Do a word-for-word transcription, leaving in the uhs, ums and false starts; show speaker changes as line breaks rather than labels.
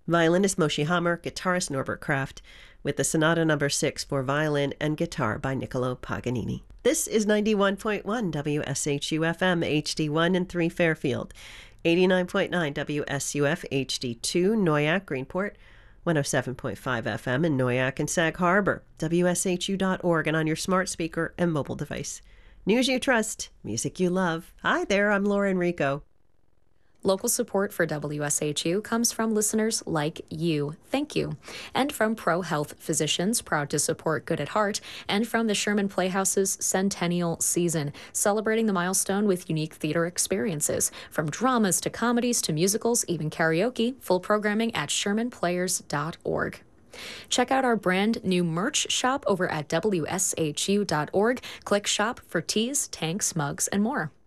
Violinist Moshe Hammer, guitarist Norbert Kraft, with the Sonata Number six for violin and guitar by Niccolo Paganini. This is ninety-one point one W S H U F M H D one and three Fairfield, eighty-nine point nine W S U F H D two Noyak Greenport, one oh seven point five F M in Noyak and Sag Harbor, W S H U dot org, and on your smart speaker and mobile device. News you trust, music you love. Hi there, I'm Laura Enrico.
Local support for W S H U comes from listeners like you. Thank you. And from Pro Health Physicians, proud to support Good at Heart, and from the Sherman Playhouse's Centennial Season, celebrating the milestone with unique theater experiences. From dramas to comedies to musicals, even karaoke, full programming at sherman players dot org. Check out our brand new merch shop over at W S H U dot org. Click shop for tees, tanks, mugs, and more.